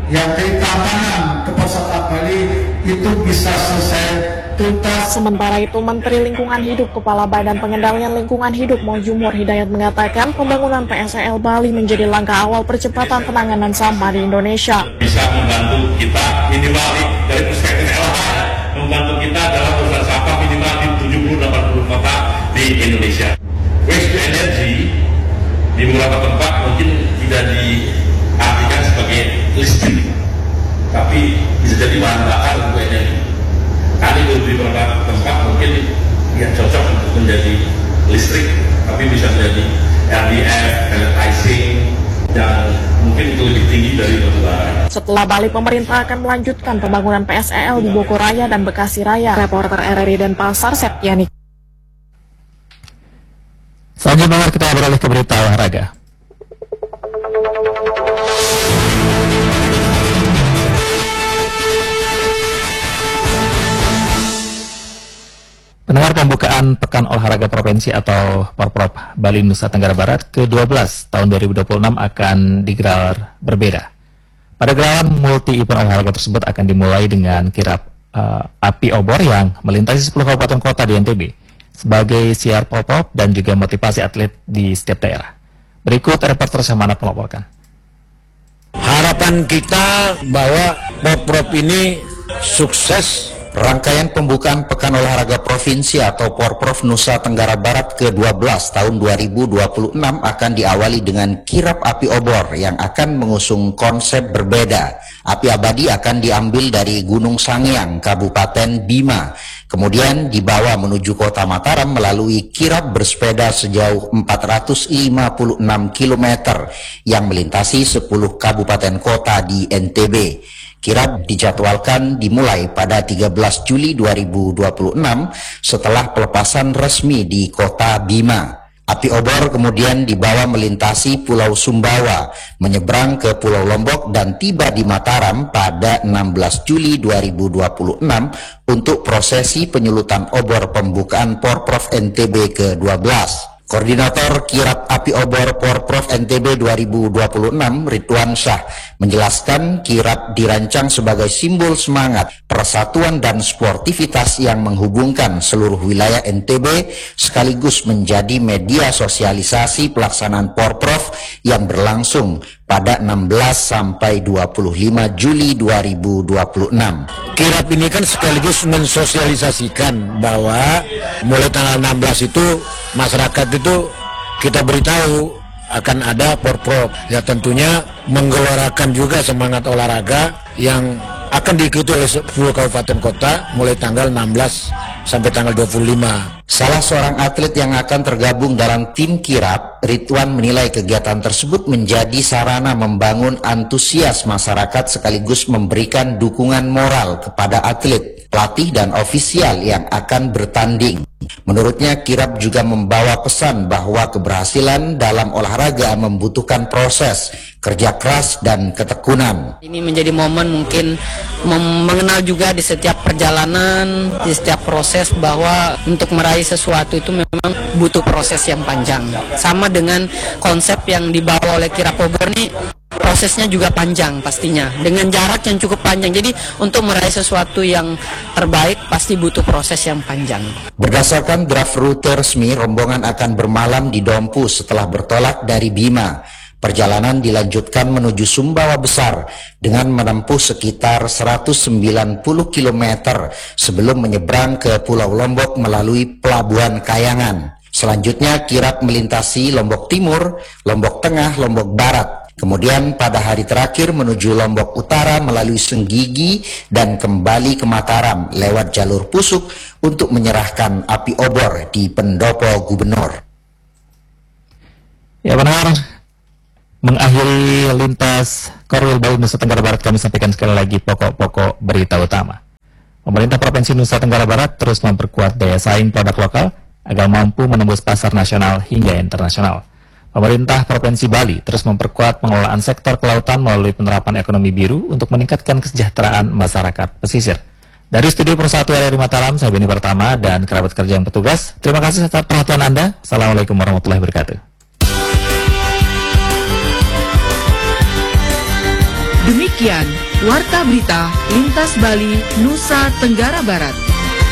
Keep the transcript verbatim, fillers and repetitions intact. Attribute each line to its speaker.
Speaker 1: yang dari Tabanan ke Pasar Bali itu bisa selesai tuntas.
Speaker 2: Sementara itu, Menteri Lingkungan Hidup Kepala Badan Pengendalian Lingkungan Hidup Mojumur Hidayat mengatakan pembangunan P S E L Bali menjadi langkah awal percepatan penanganan sampah di Indonesia.
Speaker 3: Bisa membantu kita minimal dari perspektif L H K, membantu kita dalam urusan sampah minimal di tujuh puluh delapan puluh kota di Indonesia. Waste to energy di beberapa tempat mungkin tidak diartikan sebagai listrik, tapi bisa jadi bahan bakar untuk energi. Kali di beberapa tempat mungkin yang cocok untuk menjadi listrik, tapi bisa menjadi R D F, pelletizing, dan mungkin itu lebih tinggi dari batubara.
Speaker 2: Setelah Bali, pemerintah akan melanjutkan pembangunan P S E L di Bogor Raya dan Bekasi Raya. Reporter R R I Denpasar, Septiani.
Speaker 4: Selanjutnya kita beralih ke berita olahraga. Pendengar, pembukaan Pekan Olahraga Provinsi atau Porprov Bali Nusa Tenggara Barat ke dua belas tahun dua ribu dua puluh enam akan digelar berbeda. Pada gelaran multi-event olahraga tersebut akan dimulai dengan kirap uh, api obor yang melintasi sepuluh kabupaten kota di N T B sebagai siar Porprov dan juga motivasi atlet di setiap daerah. Berikut reporter Samanat melaporkan.
Speaker 5: Harapan kita bahwa Porprov ini sukses.
Speaker 6: Rangkaian pembukaan Pekan Olahraga Provinsi atau Porprov Nusa Tenggara Barat ke dua belas tahun dua ribu dua puluh enam akan diawali dengan kirap api obor yang akan mengusung konsep berbeda. Api abadi akan diambil dari Gunung Sangiang, Kabupaten Bima, kemudian dibawa menuju Kota Mataram melalui kirap bersepeda sejauh empat ratus lima puluh enam kilometer yang melintasi sepuluh kabupaten kota di N T B. Kirap dijadwalkan dimulai pada tiga belas Juli dua ribu dua puluh enam setelah pelepasan resmi di Kota Bima. Api obor kemudian dibawa melintasi Pulau Sumbawa, menyeberang ke Pulau Lombok dan tiba di Mataram pada enam belas Juli dua ribu dua puluh enam untuk prosesi penyulutan obor pembukaan Porprov N T B ke dua belas. Koordinator Kirap Api Obor Porprov N T B dua ribu dua puluh enam, Ridwan Syah, menjelaskan kirap dirancang sebagai simbol semangat, persatuan dan sportivitas yang menghubungkan seluruh wilayah N T B sekaligus menjadi media sosialisasi pelaksanaan Porprov yang berlangsung pada enam belas sampai dua puluh lima Juli dua ribu dua puluh enam.
Speaker 5: Kirap ini kan sekaligus mensosialisasikan bahwa mulai tanggal enam belas itu masyarakat itu kita beritahu akan ada Porprov. Ya tentunya menggelorakan juga semangat olahraga yang akan diikuti oleh sepuluh kabupaten kota mulai tanggal enam belas sampai tanggal dua puluh lima.
Speaker 6: Salah seorang atlet yang akan tergabung dalam tim kirap, Ridwan menilai kegiatan tersebut menjadi sarana membangun antusias masyarakat sekaligus memberikan dukungan moral kepada atlet, pelatih dan ofisial yang akan bertanding. Menurutnya, kirap juga membawa pesan bahwa keberhasilan dalam olahraga membutuhkan proses, kerja keras dan ketekunan.
Speaker 7: Ini menjadi momen mungkin mengenal juga di setiap perjalanan, di setiap proses bahwa untuk meraih sesuatu itu memang butuh proses yang panjang. Sama dengan konsep yang dibawa oleh kirap obor ini, prosesnya juga panjang pastinya, dengan jarak yang cukup panjang. Jadi untuk meraih sesuatu yang terbaik pasti butuh proses yang panjang.
Speaker 6: Berdasarkan draft rute resmi, rombongan akan bermalam di Dompu setelah bertolak dari Bima. Perjalanan dilanjutkan menuju Sumbawa Besar dengan menempuh sekitar seratus sembilan puluh kilometer sebelum menyeberang ke Pulau Lombok melalui Pelabuhan Kayangan. Selanjutnya kirap melintasi Lombok Timur, Lombok Tengah, Lombok Barat. Kemudian pada hari terakhir menuju Lombok Utara melalui Senggigi dan kembali ke Mataram lewat jalur Pusuk untuk menyerahkan api obor di pendopo gubernur.
Speaker 4: Ya benar, mengakhiri lintas Korwil Bali Nusa Tenggara Barat, kami sampaikan sekali lagi pokok-pokok berita utama. Pemerintah Provinsi Nusa Tenggara Barat terus memperkuat daya saing produk lokal agar mampu menembus pasar nasional hingga internasional. Pemerintah Provinsi Bali terus memperkuat pengelolaan sektor kelautan melalui penerapan ekonomi biru untuk meningkatkan kesejahteraan masyarakat pesisir. Dari Studio Persatu R R I Mataram, saya Beni Pertama dan kerabat kerja yang bertugas, terima kasih atas perhatian Anda. Assalamualaikum warahmatullahi wabarakatuh.
Speaker 8: Demikian Demikian Warta Berita Lintas Bali, Nusa Tenggara Barat.